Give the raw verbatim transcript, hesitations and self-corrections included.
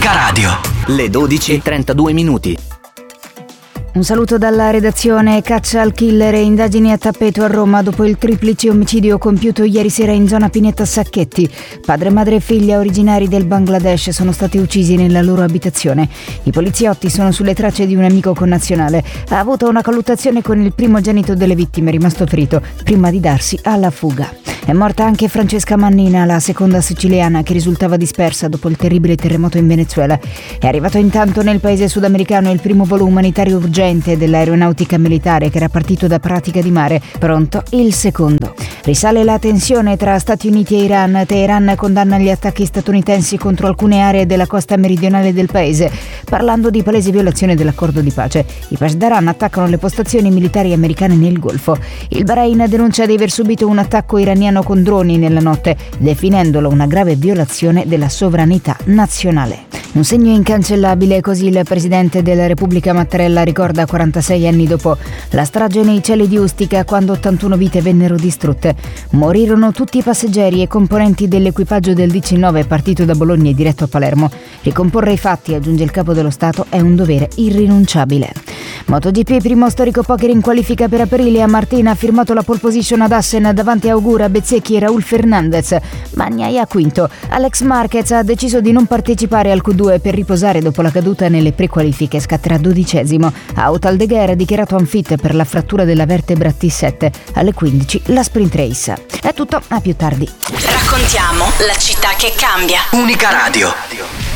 Unica Radio. Le dodici e trentadue minuti. Un saluto dalla redazione. Caccia al killer e indagini a tappeto a Roma dopo il triplice omicidio compiuto ieri sera in zona Pineta Sacchetti. Padre, madre e figlia originari del Bangladesh sono stati uccisi nella loro abitazione. I poliziotti sono sulle tracce di un amico connazionale. Ha avuto una colluttazione con il primogenito delle vittime, rimasto ferito, prima di darsi alla fuga. È morta anche Francesca Mannina, la seconda siciliana che risultava dispersa dopo il terribile terremoto in Venezuela. È arrivato intanto nel paese sudamericano il primo volo umanitario urgente dell'aeronautica militare che era partito da Pratica di Mare. Pronto il secondo. Risale la tensione tra Stati Uniti e Iran. Teheran condanna gli attacchi statunitensi contro alcune aree della costa meridionale del paese, parlando di palese violazione dell'accordo di pace. I Pasdaran attaccano le postazioni militari americane nel Golfo. Il Bahrain denuncia di aver subito un attacco iraniano con droni nella notte, definendolo una grave violazione della sovranità nazionale. Un segno incancellabile, così il presidente della Repubblica Mattarella ricorda quarantasei anni dopo la strage nei cieli di Ustica, quando ottantuno vite vennero distrutte. Morirono tutti i passeggeri e componenti dell'equipaggio del diciannove partito da Bologna e diretto a Palermo. Ricomporre i fatti, aggiunge il capo dello Stato, è un dovere irrinunciabile. MotoGP, primo storico poker in qualifica per Aprilia. Martina ha firmato la pole position ad Assen davanti a Augura, Bezzecchi e Raul Fernandez. Bagnaia quinto. Alex Marquez ha deciso di non partecipare al Q due per riposare dopo la caduta nelle prequalifiche, scatterà dodicesimo. Auto Aldeguer ha dichiarato unfit per la frattura della vertebra T sette. Alle quindici la sprint race. È tutto, a più tardi. Raccontiamo la città che cambia. Unica Radio.